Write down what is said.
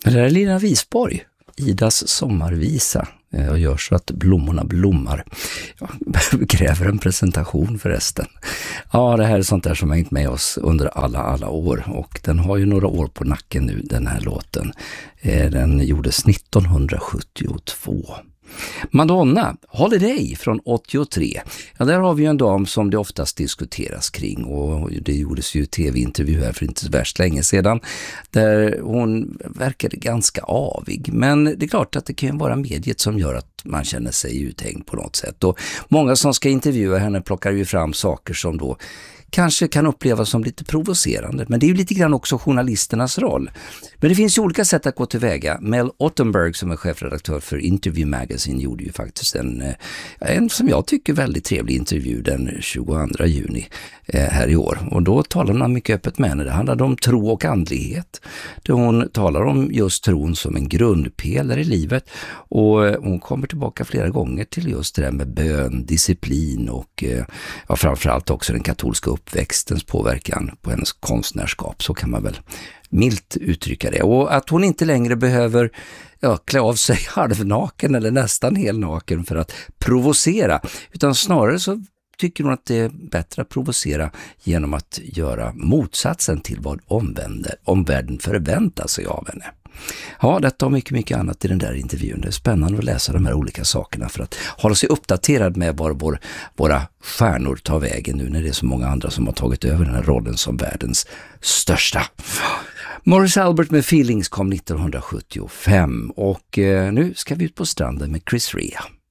Det där är Lina Wisborg, Idas sommarvisa. Jag gör så att blommorna blommar. Jag kräver en presentation förresten. Ja, det här är sånt där som har hängt med oss under alla år. Och den har ju några år på nacken nu, den här låten. Den gjordes 1972. Madonna, Holiday från 83. Ja, där har vi ju en dam som det oftast diskuteras kring, och det gjordes ju tv-intervju här för inte så värst länge sedan där hon verkade ganska avig. Men det är klart att det kan vara mediet som gör att man känner sig uthängd på något sätt. Och många som ska intervjua henne plockar ju fram saker som då kanske kan upplevas som lite provocerande. Men det är ju lite grann också journalisternas roll. Men det finns ju olika sätt att gå tillväga. Mel Ottenberg, som är chefredaktör för Interview Magazine, gjorde ju faktiskt en som jag tycker väldigt trevlig intervju den 22 juni här i år. Och då talar man mycket öppet med henne. Det handlade om tro och andlighet. Där hon talar om just tron som en grundpelare i livet. Och hon kommer tillbaka flera gånger till just det där med bön, disciplin och framförallt också den katolska uppväxtens påverkan på hennes konstnärskap. Så kan man väl milt uttrycka det. Och att hon inte längre behöver klä av sig halvnaken eller nästan helnaken för att provocera. Utan snarare så tycker hon att det är bättre att provocera genom att göra motsatsen till vad omvärlden förväntar sig av henne. Ja, detta och mycket annat i den där intervjun. Det är spännande att läsa de här olika sakerna för att hålla sig uppdaterad med var våra stjärnor tar vägen nu när det är så många andra som har tagit över den här rollen som världens största. Morris Albert med Feelings kom 1975 och nu ska vi ut på stranden med Chris Rea.